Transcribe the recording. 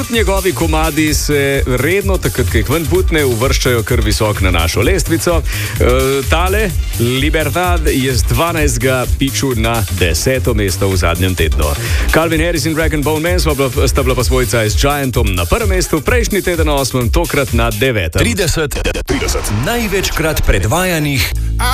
Njegovi komadi se redno, takrat, ko jih ven putne, uvrščajo kar visok na našo lestvico. Tale, Libertad, je z 12. piču na 10. mesto v zadnjem tednu. Calvin Harris in Rag & Bone Man sta bila pa svojca s Giantom na prvem mestu, prejšnji teden na 8., tokrat na 9. 30 največkrat predvajanih